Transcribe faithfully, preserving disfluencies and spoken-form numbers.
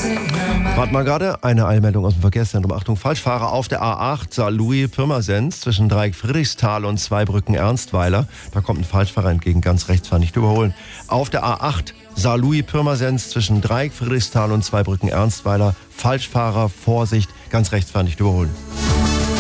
Warte mal gerade, eine Eilmeldung aus dem Verkehrszentrum. Achtung, Falschfahrer auf der A acht, Saarlouis-Pirmasens zwischen Dreieck Friedrichsthal und Zweibrücken Ernstweiler. Da kommt ein Falschfahrer entgegen, ganz rechts, fahren nicht überholen. Auf der A acht, Saarlouis-Pirmasens zwischen Dreieck Friedrichsthal und Zweibrücken Ernstweiler. Falschfahrer, Vorsicht, ganz rechts, fahren nicht überholen.